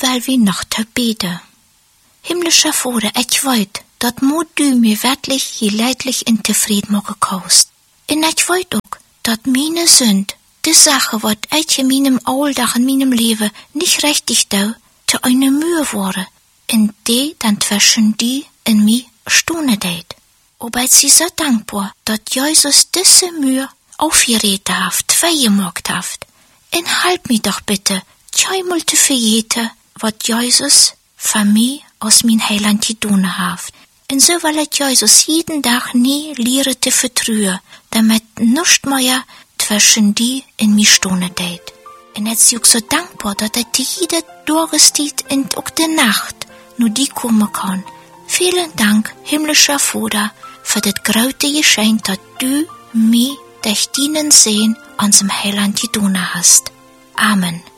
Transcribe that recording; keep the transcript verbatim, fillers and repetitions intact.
weil wir noch te beten. Himmlischer Vater, ich weet, dat moet du mir wirklich je leidlich in tevreden mogen kost. En ich weet ook, dat meine Sünd, die Sache, wat ich in meinem Alltag in meinem Leben nicht richtig dau, te eine Mühe wurde, in die dann zwischen die in mir stone deit. Aber ich sie so dankbar, dat Jesus diese Mühe aufgeredet haft, zweigemacht haft. En halt mich doch bitte, zweimal zu verjeten, wat Jesus von mir aus mein Heiland getan haft. En so will ich Jesus jeden Tag nie lehren zu vertrauen, damit nicht mehr zwischen die in mich stone deit. En ich sie auch so dankbar, dat ich die jede Tageszeit und auch die Nacht nur die kommen kann. Vielen Dank, himmlischer Vater, für das große Geschenk, dat du mir durch deinen Sehen unserem Heiland getan hast. Amen.